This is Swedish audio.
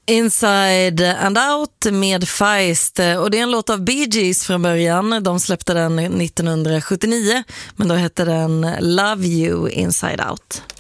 Inside and Out med Feist, och det är en låt av Bee Gees från början. De släppte den 1979, men då hette den Love You Inside Out.